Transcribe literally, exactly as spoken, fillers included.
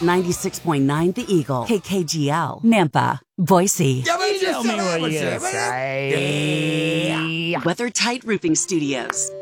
ninety-six point nine The Eagle, K K G L, Nampa, Boise. Yeah, but Tell me what you say. WeatherTight Roofing Studios.